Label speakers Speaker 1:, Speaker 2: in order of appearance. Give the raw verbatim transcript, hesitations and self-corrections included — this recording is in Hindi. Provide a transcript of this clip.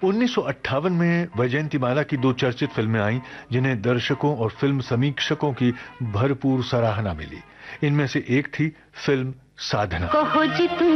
Speaker 1: उन्नीस सौ अट्ठावन में वैजयंतीमाला की दो चर्चित फिल्में आईं जिन्हें दर्शकों और फिल्म समीक्षकों की भरपूर सराहना मिली। इनमें से एक थी फिल्म साधना।